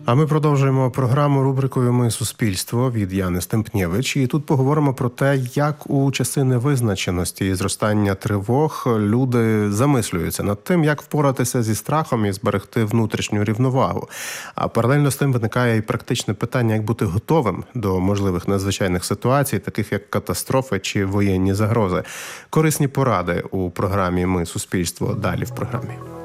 А ми продовжуємо програму рубрикою «Ми – суспільство» від Яни Стемпнєвич. І тут поговоримо про те, як у часи невизначеності і зростання тривог люди замислюються над тим, як впоратися зі страхом і зберегти внутрішню рівновагу. А паралельно з тим виникає і практичне питання, як бути готовим до можливих надзвичайних ситуацій, таких як катастрофи чи воєнні загрози. Корисні поради у програмі «Ми – суспільство» далі в програмі.